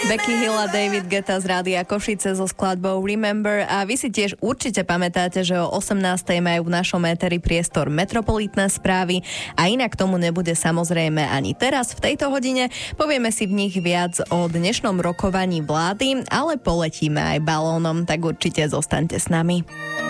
Becky Hill a David Guetta z Rádia Košice so skladbou Remember. A vy si tiež určite pamätáte, že o 18:00 majú v našom éteri priestor Metropolitné správy a inak tomu nebude samozrejme ani teraz v tejto hodine. Povieme si v nich viac o dnešnom rokovaní vlády, ale poletíme aj balónom, tak určite zostaňte s nami.